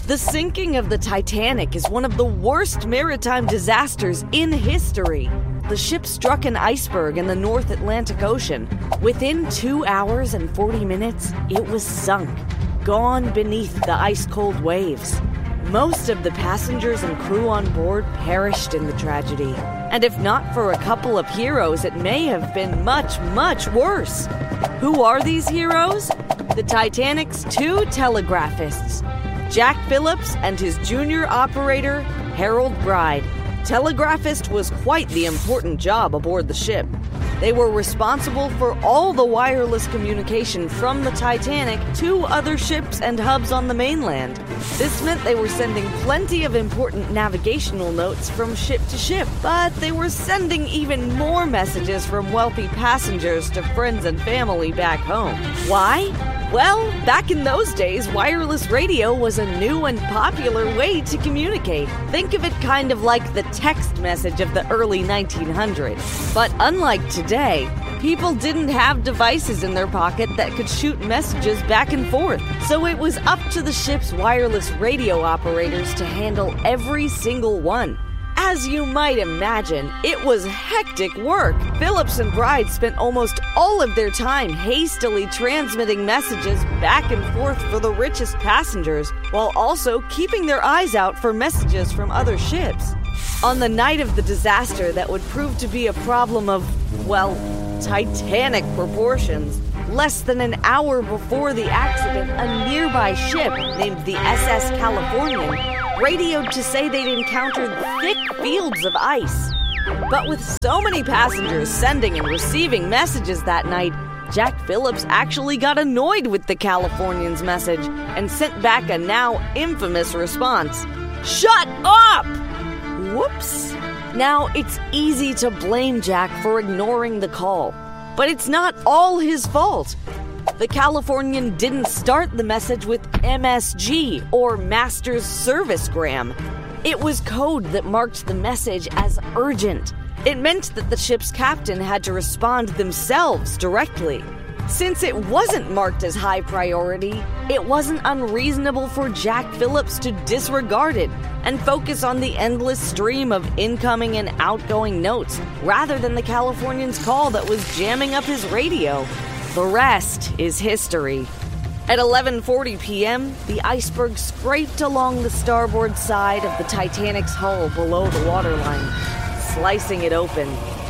The sinking of the Titanic is one of the worst maritime disasters in history. The ship struck an iceberg in the North Atlantic Ocean. Within 2 hours and 40 minutes, it was sunk, gone beneath the ice-cold waves. Most of the passengers and crew on board perished in the tragedy. And if not for a couple of heroes, it may have been much, much worse. Who are these heroes? The Titanic's two telegraphists, Jack Phillips and his junior operator, Harold Bride. Telegraphist was quite the important job aboard the ship. They were responsible for all the wireless communication from the Titanic to other ships and hubs on the mainland. This meant they were sending plenty of important navigational notes from ship to ship, but they were sending even more messages from wealthy passengers to friends and family back home. Why? Well, back in those days, wireless radio was a new and popular way to communicate. Think of it kind of like the text message of the early 1900s. But unlike today, people didn't have devices in their pocket that could shoot messages back and forth. So it was up to the ship's wireless radio operators to handle every single one. As you might imagine, it was hectic work. Phillips and Bride spent almost all of their time hastily transmitting messages back and forth for the richest passengers, while also keeping their eyes out for messages from other ships. On the night of the disaster that would prove to be a problem of, well, Titanic proportions, less than an hour before the accident, a nearby ship named the SS Californian radioed to say they'd encountered thick fields of ice. But with so many passengers sending and receiving messages that night, Jack Phillips actually got annoyed with the Californian's message and sent back a now infamous response. "Shut up!" Whoops. Now, it's easy to blame Jack for ignoring the call, but it's not all his fault. The Californian didn't start the message with MSG, or Master's Servicegram. It was code that marked the message as urgent. It meant that the ship's captain had to respond themselves directly. Since it wasn't marked as high priority, it wasn't unreasonable for Jack Phillips to disregard it and focus on the endless stream of incoming and outgoing notes, rather than the Californian's call that was jamming up his radio. The rest is history. At 11:40 p.m., the iceberg scraped along the starboard side of the Titanic's hull below the waterline, slicing it open.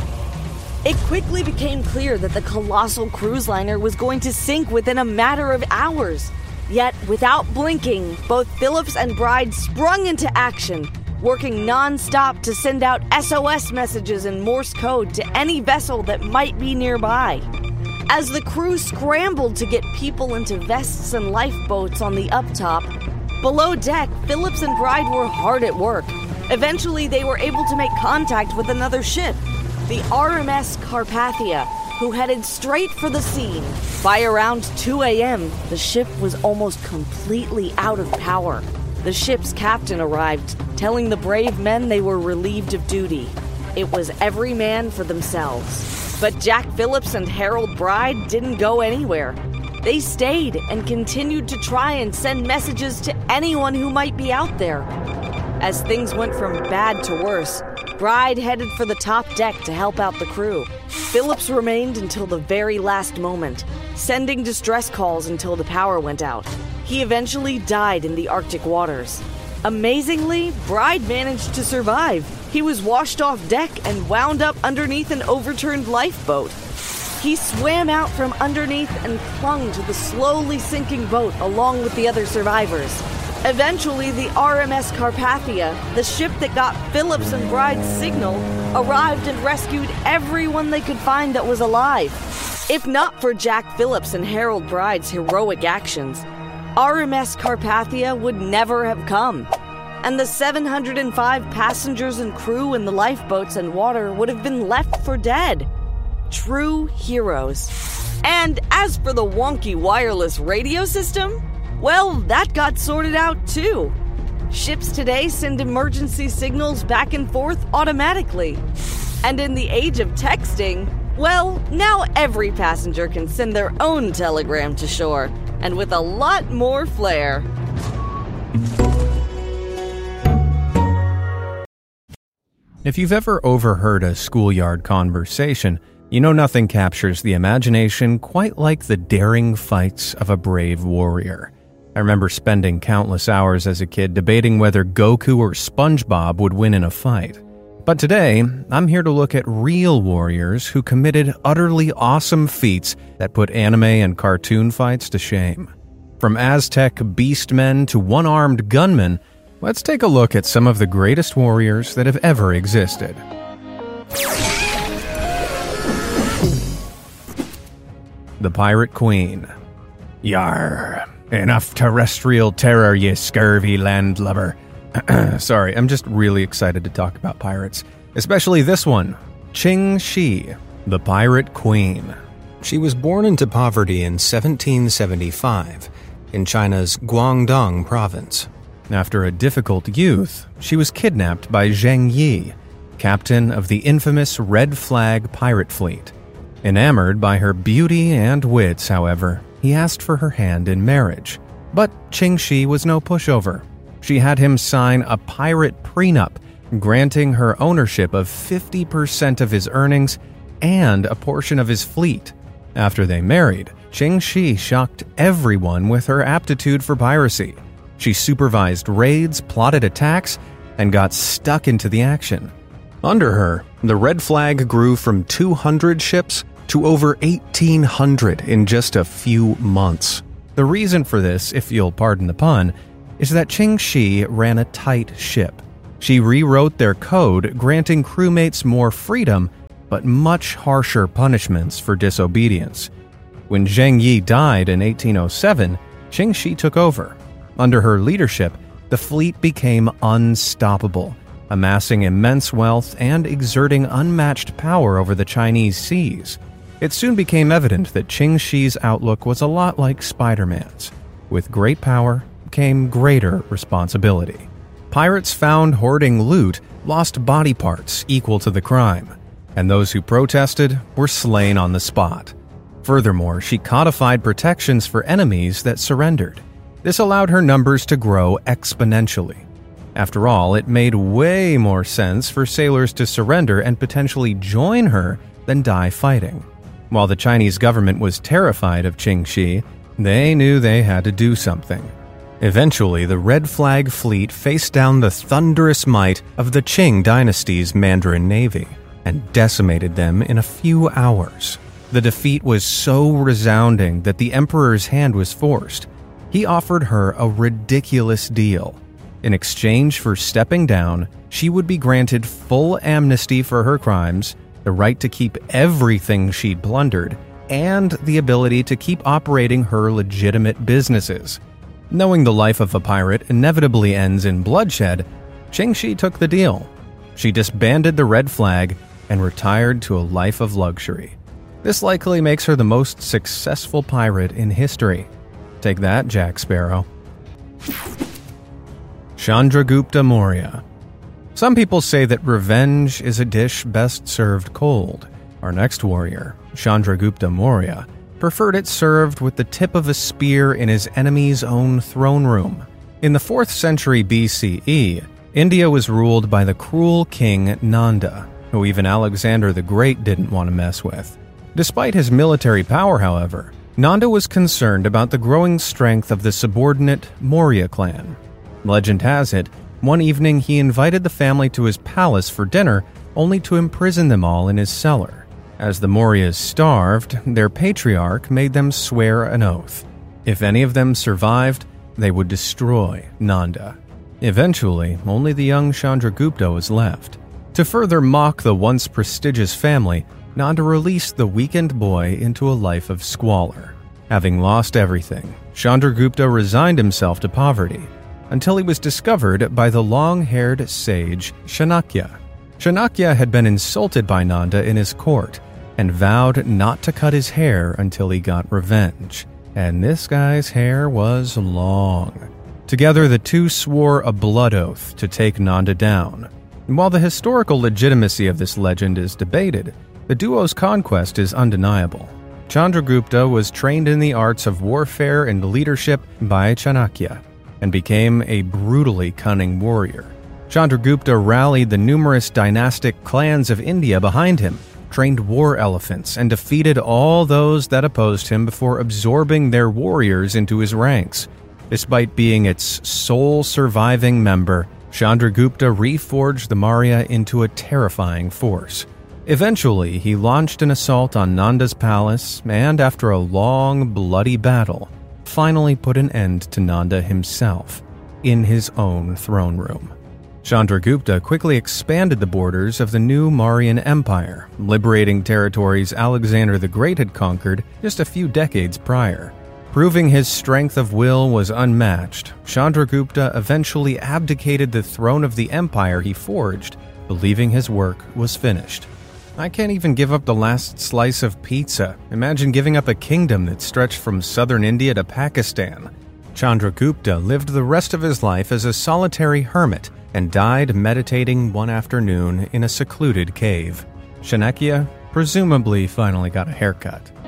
It quickly became clear that the colossal cruise liner was going to sink within a matter of hours. Yet, without blinking, both Phillips and Bride sprung into action, working non-stop to send out SOS messages in Morse code to any vessel that might be nearby. As the crew scrambled to get people into vests and lifeboats on the uptop, below deck, Phillips and Bride were hard at work. Eventually, they were able to make contact with another ship, the RMS Carpathia, who headed straight for the scene. By around 2 a.m., the ship was almost completely out of power. The ship's captain arrived, telling the brave men they were relieved of duty. It was every man for themselves. But Jack Phillips and Harold Bride didn't go anywhere. They stayed and continued to try and send messages to anyone who might be out there. As things went from bad to worse, Bride headed for the top deck to help out the crew. Phillips remained until the very last moment, sending distress calls until the power went out. He eventually died in the Arctic waters. Amazingly, Bride managed to survive. He was washed off deck and wound up underneath an overturned lifeboat. He swam out from underneath and clung to the slowly sinking boat along with the other survivors. Eventually, the RMS Carpathia, the ship that got Phillips and Bride's signal, arrived and rescued everyone they could find that was alive. If not for Jack Phillips and Harold Bride's heroic actions, RMS Carpathia would never have come, and the 705 passengers and crew in the lifeboats and water would have been left for dead. True heroes. And as for the wonky wireless radio system, well, that got sorted out too. Ships today send emergency signals back and forth automatically. And in the age of texting, well, now every passenger can send their own telegram to shore, and with a lot more flair. If you've ever overheard a schoolyard conversation, you know nothing captures the imagination quite like the daring fights of a brave warrior. I remember spending countless hours as a kid debating whether Goku or SpongeBob would win in a fight. But today, I'm here to look at real warriors who committed utterly awesome feats that put anime and cartoon fights to shame. From Aztec beastmen to one-armed gunmen, let's take a look at some of the greatest warriors that have ever existed. The Pirate Queen. Yar, enough terrestrial terror, ye scurvy landlubber. Sorry, I'm just really excited to talk about pirates, especially this one, Qing Shi, the Pirate Queen. She was born into poverty in 1775 in China's Guangdong province. After a difficult youth, she was kidnapped by Zheng Yi, captain of the infamous Red Flag pirate fleet. Enamored by her beauty and wits, however, he asked for her hand in marriage. But Qing Shi was no pushover. She had him sign a pirate prenup, granting her ownership of 50% of his earnings and a portion of his fleet. After they married, Qing Shi shocked everyone with her aptitude for piracy. She supervised raids, plotted attacks, and got stuck into the action. Under her, the Red Flag grew from 200 ships to over 1,800 in just a few months. The reason for this, if you'll pardon the pun, is that Qing Shi ran a tight ship. She rewrote their code, granting crewmates more freedom, but much harsher punishments for disobedience. When Zheng Yi died in 1807, Qing Shi took over. Under her leadership, the fleet became unstoppable, amassing immense wealth and exerting unmatched power over the Chinese seas. It soon became evident that Qing Shi's outlook was a lot like Spider-Man's. With great power came greater responsibility. Pirates found hoarding loot lost body parts equal to the crime, and those who protested were slain on the spot. Furthermore, she codified protections for enemies that surrendered. This allowed her numbers to grow exponentially. After all, it made way more sense for sailors to surrender and potentially join her than die fighting. While the Chinese government was terrified of Qing Shi, they knew they had to do something. Eventually, the Red Flag fleet faced down the thunderous might of the Qing dynasty's Mandarin Navy and decimated them in a few hours. The defeat was so resounding that the emperor's hand was forced. He offered her a ridiculous deal. In exchange for stepping down, she would be granted full amnesty for her crimes, the right to keep everything she'd plundered, and the ability to keep operating her legitimate businesses. Knowing the life of a pirate inevitably ends in bloodshed, Qing Shi took the deal. She disbanded the Red Flag and retired to a life of luxury. This likely makes her the most successful pirate in history. Take that, Jack Sparrow. Chandragupta Maurya. Some people say that revenge is a dish best served cold. Our next warrior, Chandragupta Maurya, preferred it served with the tip of a spear in his enemy's own throne room. In the 4th century BCE, India was ruled by the cruel king Nanda, who even Alexander the Great didn't want to mess with. Despite his military power, however, Nanda was concerned about the growing strength of the subordinate Maurya clan. Legend has it, one evening he invited the family to his palace for dinner, only to imprison them all in his cellar. As the Mauryas starved, their patriarch made them swear an oath. If any of them survived, they would destroy Nanda. Eventually, only the young Chandragupta was left. To further mock the once prestigious family, Nanda released the weakened boy into a life of squalor. Having lost everything, Chandragupta resigned himself to poverty, until he was discovered by the long-haired sage Chanakya. Chanakya had been insulted by Nanda in his court, and vowed not to cut his hair until he got revenge. And this guy's hair was long. Together, the two swore a blood oath to take Nanda down. And while the historical legitimacy of this legend is debated, the duo's conquest is undeniable. Chandragupta was trained in the arts of warfare and leadership by Chanakya, and became a brutally cunning warrior. Chandragupta rallied the numerous dynastic clans of India behind him, trained war elephants, and defeated all those that opposed him before absorbing their warriors into his ranks. Despite being its sole surviving member, Chandragupta reforged the Maurya into a terrifying force. Eventually, he launched an assault on Nanda's palace and, after a long, bloody battle, finally put an end to Nanda himself in his own throne room. Chandragupta quickly expanded the borders of the new Mauryan Empire, liberating territories Alexander the Great had conquered just a few decades prior. Proving his strength of will was unmatched, Chandragupta eventually abdicated the throne of the empire he forged, believing his work was finished. I can't even give up the last slice of pizza. Imagine giving up a kingdom that stretched from southern India to Pakistan. Chandragupta lived the rest of his life as a solitary hermit and died meditating one afternoon in a secluded cave. Chanakya presumably finally got a haircut.